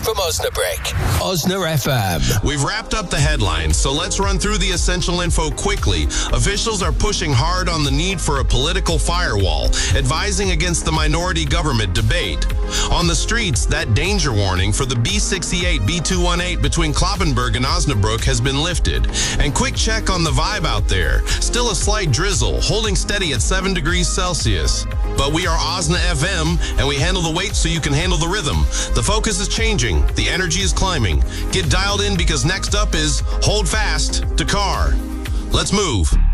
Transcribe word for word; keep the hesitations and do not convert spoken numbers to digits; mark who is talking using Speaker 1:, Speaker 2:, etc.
Speaker 1: from Osnabrück. Osna F M.
Speaker 2: We've wrapped up the headlines, so let's run through the essential info quickly. Officials are pushing hard on the need for a political firewall, advising against the minority government debate. On the streets, that danger warning for the B sixty-eight B two eighteen between Kloppenburg and Osnabrück has been lifted. And quick check on the vibe out there. Still a slight drizzle, holding steady at seven degrees Celsius. But we are Osna F M, and we handle the weight so you can handle the rhythm. The focus is changing. The energy is climbing. Get dialed in because next up is Hold Fast to Car. Let's move.